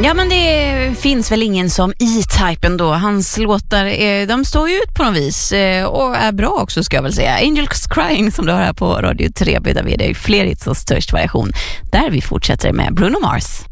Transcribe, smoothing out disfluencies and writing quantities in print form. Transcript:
Ja, men det finns väl ingen som E-Type ändå. Hans låtar, de står ju ut på något vis och är bra också, ska jag väl säga. Angels Crying som du har här på Radio 3, där vi är fler hits och störst variation. Där vi fortsätter med Bruno Mars.